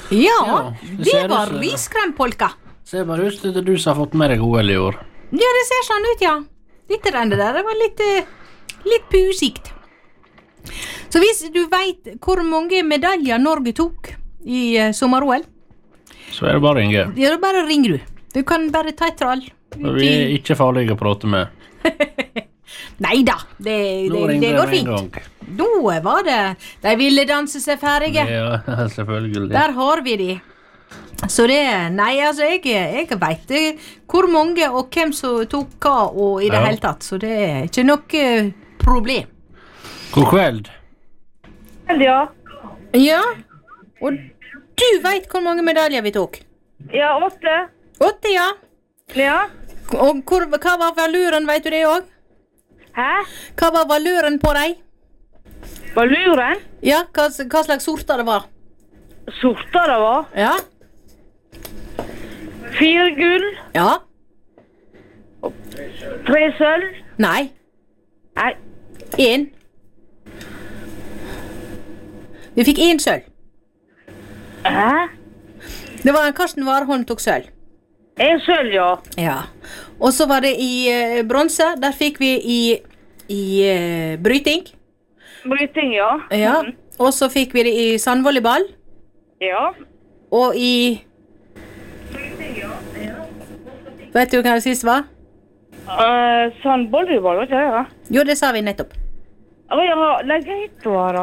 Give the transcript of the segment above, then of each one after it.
Ja, det var riskrempolka. Ser bare ut til du som har fått med deg OL i år. Ja, det ser sånn ut, ja. Litt av det der, det var litt pusikt. Så hvis du vet hvor mange medaljer Norge tok i sommer-OL, så er det bare å ringe. Ja, da bare ringer du. Du kan bare ta et trall. Vi er ikke farlige å prate med. Neida, det går fint. Nå var det, de ville danse seg ferdige. Ja, selvfølgelig. Der har vi de. Så det, nei, altså, jeg vet hvor mange og hvem som tok hva og i det hele tatt, så det er ikke noe problem. God kveld. Ja. Ja, og du vet hvor mange medaljer vi tok? Ja, 8. 8, ja. Ja. Og hva var valuren, vet du det også? Hæ? Hva var valuren på deg? Valuren? Ja, hva slags sorter det var? Sorter det var? Ja. 4 gull. Ja. 3 sølv. Nei. Nei. 1. Vi fikk 1 sølv. Hæ? Det var Karsten Warholm tok sølv. 1 sølv, ja. Ja. Og så var det i bronse. Der fikk vi i bryting. Bryting, ja. Ja. Og så fikk vi det i sandvolleyball. Ja. Og i... Vet du hva det siste var? Sandvolleyball, vet du det? Jo, det sa vi nettopp. Ja, legg hit på da.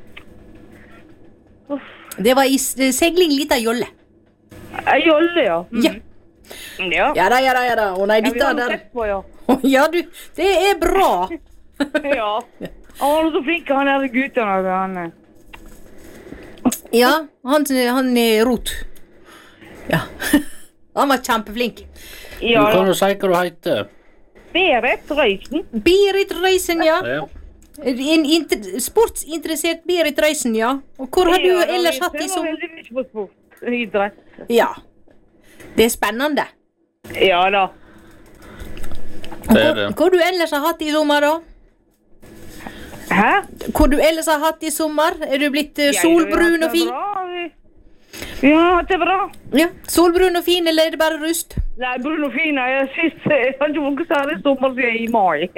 Det var i segling litt av jolle. Jolle, ja. Ja. Ja. Ja da. Å nei, Ja, vi dette har der... sett på, ja. Ja, du, det er bra. Ja. Han var så flink, han der gutten. Han. Ja, han er rot. Ja. Han var kjempeflink. Du Ja, kan jo si hva du heter. Berit Røysen. Berit Røysen, ja. Ja. En sportsinteressert Berit Røysen, ja. Og hvor har du ellers hatt i som... som... veldig mye på sport. Idrett. Ja. Det er spennende. Ja da. Det er det. Hvor du ellers har hatt i sommer, da? Hæ? Hvor du ellers har hatt i sommer? Er du blitt solbrun og fin? Vi har hatt det bra. Ja, solbrun og fin, eller er det bare rust? Nei, brun og fin er jeg sist. Jeg har ikke vært særlig sommer siden i mai.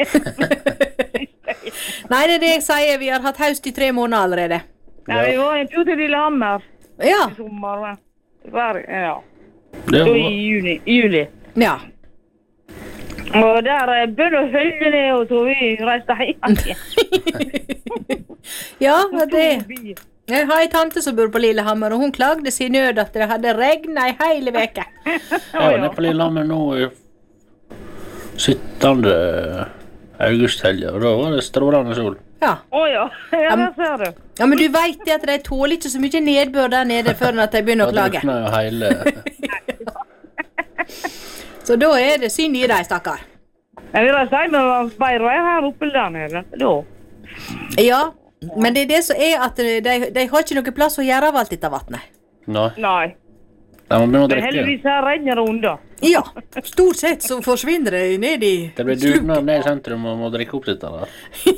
Nei, det er det jeg sier. Vi har hatt høst i 3 måneder allerede. Nei, vi var en tur til Lillehammer Ja, i sommer. Ja. Det Så var... i juli. ja. Og der begynner å følge ned, og så vi reiste hjem. Ja, det... Jeg har en tante som bor på Lillehammer, og hun klagde sin nød at det hadde regnet en hele veke. Jeg var nede på Lillehammer nå i 17. augusthelgen, og da var det strålende sol. Ja. Åja, ja, der ser du. Ja, men du vet det at de tåler ikke så mye nedbør der nede før at de begynner å klage. Da drukner jo hele... Så da er det synd i deg, stakkar. Jeg vil si, men det var bedre her oppe der nede. Da. Ja, men det er det som er at de har ikke noe plass å gjøre av alt dette vattnet. Nei, Nei. de må begynne å Men drikke. heldigvis her renner det unna. Ja, stort sett så forsvinner det ned i... Det blir dugnad ned i sentrum og må drikke opp dette der.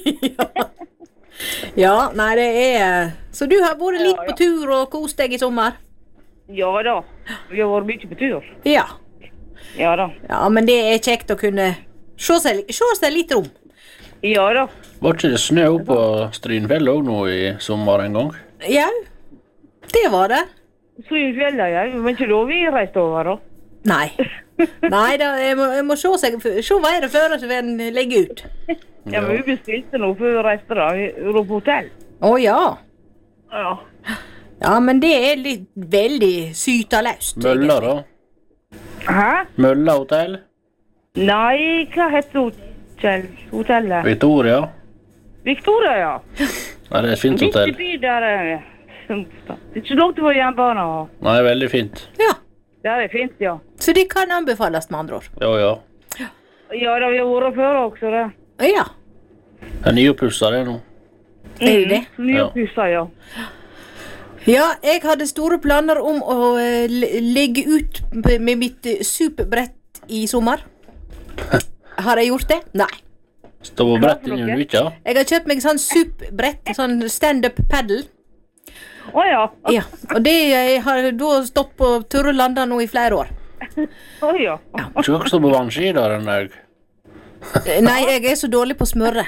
Ja, nei, det er... Så du har vært litt på tur og kost deg i sommer? Ja da, vi har vært mye på tur. Ja. Ja da. Ja, men det er kjekt å kunne se seg litt rom. Ja da. Var ikke det snø opp på Strynfjell også nå i sommer en gang? Ja, det var det. Strynfjellet, ja. Men ikke da vi reiste over da. Nei. Nei da, jeg må se været før så en legger ut. Ja, men vi bestilte noe før vi reiste da. Vi var på hotell. Å ja. Ja. Ja, men det er veldig sytaløst. Mølla da? Hæ? Mølla hotell? Nei, hva heter hotellet? Victoria? Victoria, ja. Nei, det er et fint hotell. Midt i by der. Det er ikke langt til vår jernbane. Nei, veldig fint. Ja, Der er fint, ja. så det kan anbefales med andre ord. Ja. Ja, da vi har vært før også, det. Ja, Det er nyoppussa det nå. er det det? Nyoppussa, ja. Ja, jeg hadde store planer om å legge ut med mitt superbrett i sommer. Har jeg gjort det? Nei. Stå på brett inni Ulvika. Jeg har kjøpt meg sånn superbrett, sånn stand-up paddle. Åja. Ja, og det har da stått på Turre Landa nå i flere år. Åja. Du skal ikke stå på vannski da, den dag. Nei, jeg er så dårlig på å smøre.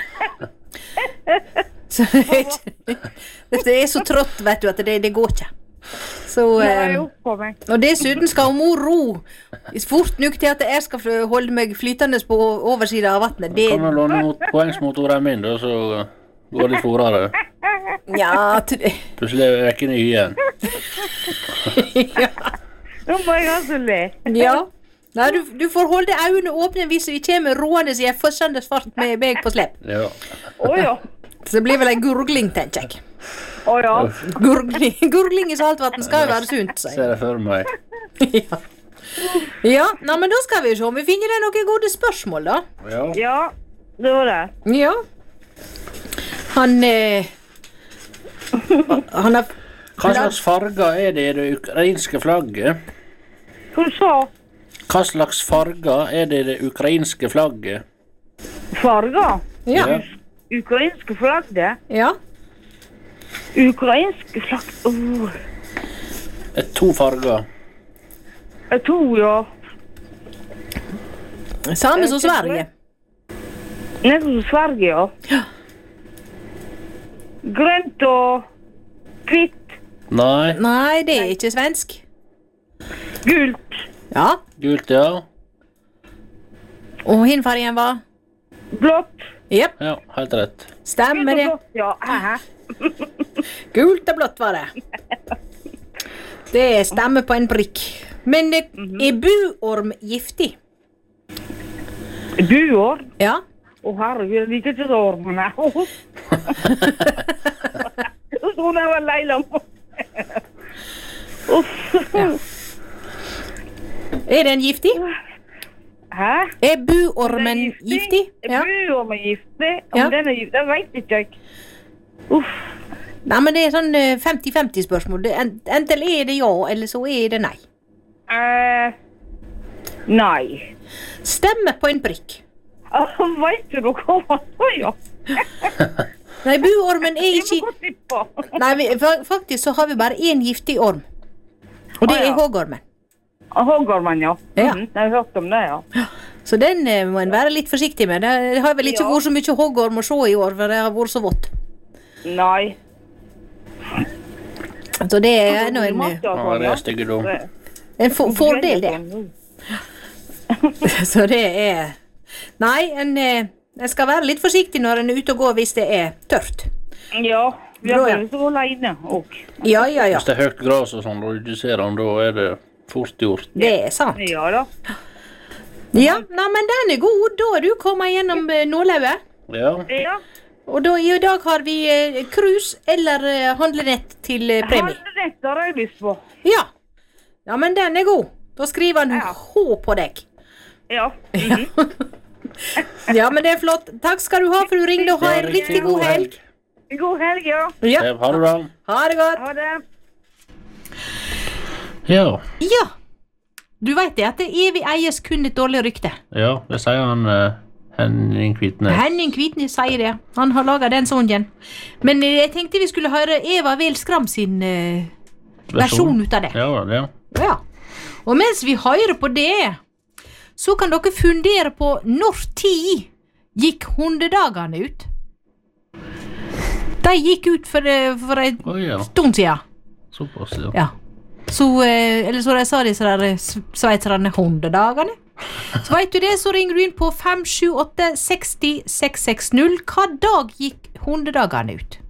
Så det er så trått, vet du, at det går ikke. Så, og dessuten skal mor ro fort nok til at jeg skal holde meg flytende på oversiden av vattnet. Kan du låne poengsmotoren min da, så går det litt fortere. Ja, Plutselig er jeg ikke ny igjen. ja. Nå må jeg altså le. Ja. Nei, du får holde øynene åpne hvis vi kommer roende i en forsende fart med meg på slep. Ja. Åja. Så det blir vel en gurgling, tenker jeg. Åja. Gurgling i saltvann skal jo være sunt, sier jeg. Ser det for meg. Ja. Ja, nei, men da skal vi se om vi finner deg noen gode spørsmål, da. Ja. Ja, det var det. Ja. Han har... Hva slags farger er det i det ukrainske flagget? Hva du sa? Hva slags farger er det i det ukrainske flagget? Farger? Ja. Ukrainske flagg, det? Ja. Ukrainske flagg... Det er 2 farger. To, ja. Samme som Sverige. Nesten som Sverige, ja. Ja. Grønt og kvitt. Nei. Nei, det er ikke svensk. Gult. Ja. Gult, ja. Og hinfargen var? Blått. Jep, Ja, helt rett. stemmer det. Gult og blått, ja. Hæ? Gult og blått var det. Det stemmer på en prikk. Men er buorm giftig? Buår. Ja. Herregud, jeg liker ikke så ormene. Så hun er vel leila på. Er den giftig? Hæ? Er buormen giftig? Ja. Buormen giftig? Om Ja. den er giftig, det vet ikke jeg. Nei, men det er sånn 50-50 spørsmål. Enten er det ja, eller så er det nei. Nei. Stemmer på en prikk. Vet du hva man sier? Nei, buormen er Jeg ikke... må gå titt på. Nei, faktisk så har vi bare en giftig orm. Og det Å, ja. er hoggormen. Hoggormen, ja. Ja. Jeg har hørt om det, ja. Så den må en være litt forsiktig med. Det har vel ikke Ja. vært så mye hoggorm å se i år, for det har vært så vått. Nei. Så det er nå en Ja, det er styggedom. fordel, det. Så det er... Nei, en skal være litt forsiktig når en er ute og går hvis det er tørt. Ja, vi Bra, har ja. vært så alene også. Ja, ja, ja. Hvis det er høyt gras og sånn, og du ser den, da er det fort gjort. Det er sant. Ja da. Ja, nei, men den er god. Da er du kommet gjennom nålauet. Ja. Ja. Og da, i dag har vi krus eller handlenett til premie. Handlenett har jeg lyst på. Ja. Ja, men den er god. Da skriver han Ja. H på deg. Ja. Ja, men det er flott. Takk skal du ha for du ringte, og ha en riktig god helg. God helg, ja. Ja, Ha det bra. ha det godt. Ha det. Ja. Ja. Du vet det at det evig eies kun et dårlig rykte. Ja, det sier han Henning Kvitnes. Henning Kvitnes sier det. Han har laget den sånn. Men jeg tenkte vi skulle høre Eva Welskram sin versjon ut av det. Ja, det. Ja. Og mens vi hører på det, så kan dere fundere på når tid gikk hundedagene ut. De gikk ut for en Å ja, stund siden. såpass, ja. Ja. Så, eller så de sa disse der sveitserne hundedagene. Så vet du det, så ringer du inn på 578 60 660. Hva dag gikk hundedagene ut?